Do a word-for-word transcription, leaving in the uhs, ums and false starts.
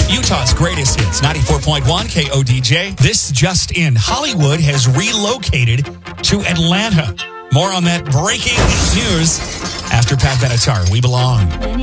Utah's greatest hits, ninety-four point one K O D J. This just in. Hollywood has relocated to Atlanta. More on that breaking news after Pat Benatar. We belong.